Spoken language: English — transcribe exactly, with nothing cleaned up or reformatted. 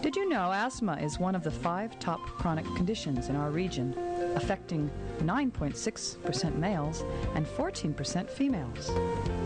Did you know asthma is one of the five top chronic conditions in our region, affecting nine point six percent males and fourteen percent females?